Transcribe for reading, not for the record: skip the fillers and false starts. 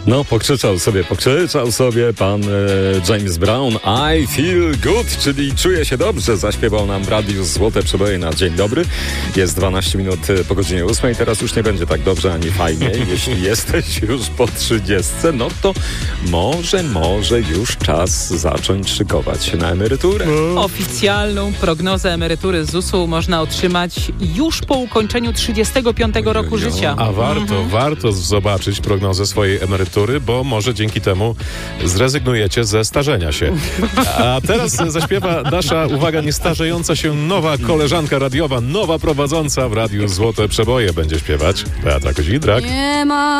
No, pokrzyczał sobie pan James Brown. I feel good, czyli czuję się dobrze. Zaśpiewał nam w radiu Złote Przeboje na dzień dobry. Jest 12 minut po godzinie 8. Teraz już nie będzie tak dobrze ani fajnie. Jeśli jesteś już po 30, no to może już czas zacząć szykować się na emeryturę. Oficjalną prognozę emerytury z ZUS-u można otrzymać już po ukończeniu 35 roku życia. A warto zobaczyć prognozę swojej emerytury, bo może dzięki temu zrezygnujecie ze starzenia się. A teraz zaśpiewa nasza, uwaga, niestarzejąca się nowa koleżanka radiowa, nowa prowadząca w Radiu Złote Przeboje będzie śpiewać. Beata Kozidrak. Nie ma